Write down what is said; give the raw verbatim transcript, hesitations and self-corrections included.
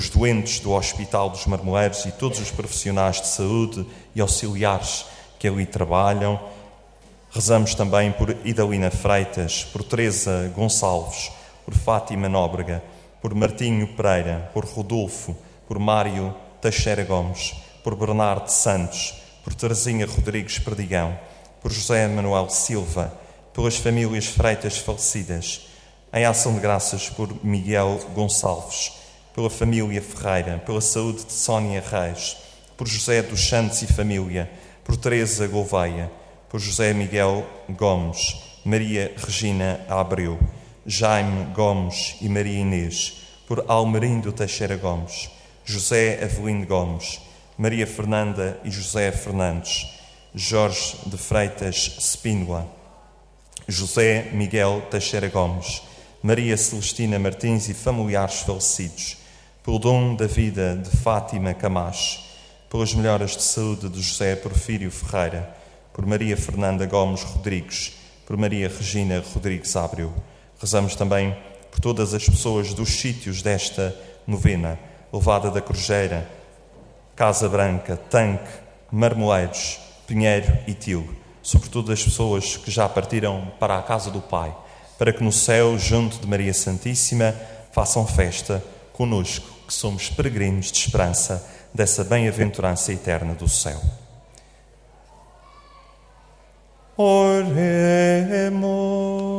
os doentes do Hospital dos Marmoleiros e todos os profissionais de saúde e auxiliares que ali trabalham. Rezamos também por Idalina Freitas, por Teresa Gonçalves, por Fátima Nóbrega, por Martinho Pereira, por Rodolfo, por Mário Teixeira Gomes, por Bernardo Santos, por Teresinha Rodrigues Perdigão, por José Manuel Silva, pelas famílias Freitas falecidas. Em ação de graças por Miguel Gonçalves, pela família Ferreira, pela saúde de Sónia Reis, por José dos Santos e família, por Teresa Gouveia, por José Miguel Gomes, Maria Regina Abreu, Jaime Gomes e Maria Inês, por Almerindo Teixeira Gomes, José Avelino Gomes, Maria Fernanda e José Fernandes, Jorge de Freitas Spínola, José Miguel Teixeira Gomes, Maria Celestina Martins e familiares falecidos, pelo dom da vida de Fátima Camacho, pelas melhoras de saúde de José Porfírio Ferreira, por Maria Fernanda Gomes Rodrigues, por Maria Regina Rodrigues Abreu. Rezamos também por todas as pessoas dos sítios desta novena, Levada da Corujeira, Casa Branca, Tanque, Marmoleiros, Pinheiro e Tilo, sobretudo as pessoas que já partiram para a casa do Pai, para que no céu, junto de Maria Santíssima, façam festa conosco, que somos peregrinos de esperança dessa bem-aventurança eterna do céu. Oremos.